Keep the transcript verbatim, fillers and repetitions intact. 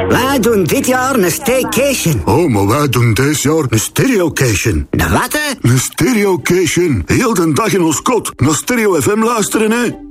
Wij doen dit jaar een staycation. Oh, maar wij doen dit jaar een stereocation. De wat, hè? Een stereocation. Heel de dag in ons kot. Naar Stereo F M luisteren, hè.